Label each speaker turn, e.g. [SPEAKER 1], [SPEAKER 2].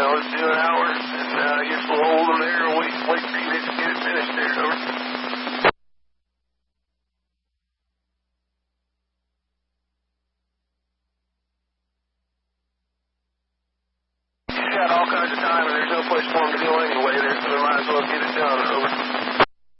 [SPEAKER 1] let's do an hour, and I guess we'll hold them there and wait for you to get it finished there. Over. He's got all kinds of time, and there's no place for him to go anyway. We might as well get it done. Over.